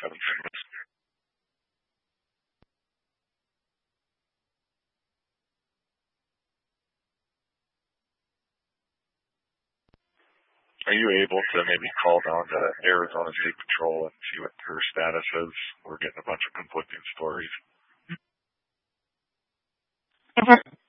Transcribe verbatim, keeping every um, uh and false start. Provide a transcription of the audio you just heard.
seven service. Are you able to maybe call down to Arizona State Patrol and see what her status is? We're getting a bunch of conflicting stories. Okay.